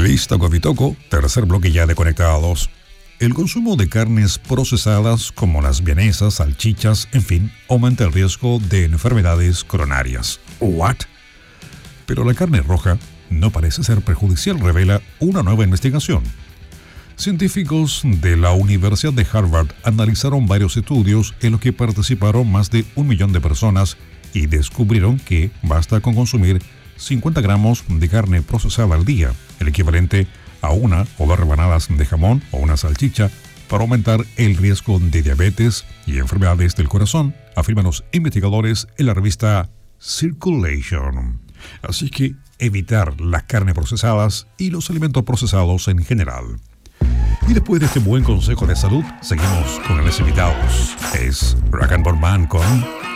Listo, Covitoco, tercer bloque ya de Conectados. El consumo de carnes procesadas como las vienesas, salchichas, en fin, aumenta el riesgo de enfermedades coronarias. ¿What? Pero la carne roja no parece ser perjudicial, revela una nueva investigación. Científicos de la Universidad de Harvard analizaron varios estudios en los que participaron más de 1 millón de personas y descubrieron que basta con consumir 50 gramos de carne procesada al día, el equivalente a una o 2 rebanadas de jamón o una salchicha, para aumentar el riesgo de diabetes y enfermedades del corazón, afirman los investigadores en la revista Circulation. Así que evitar las carnes procesadas y los alimentos procesados en general. Y después de este buen consejo de salud, seguimos con los invitados. Es Rock and Roll Man con